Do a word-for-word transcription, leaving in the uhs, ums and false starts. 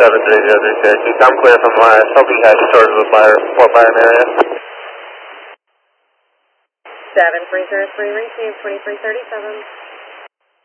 seven three zero three Cherokee. I'm clear from my Sophie Hatch towards the fire, Fort Byron area. seven three zero three, receive twenty-three thirty-seven.